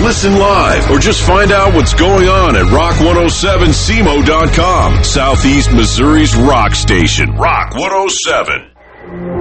listen live, or just find out what's going on at rock107cmo.com. Southeast Missouri's rock station, Rock 107.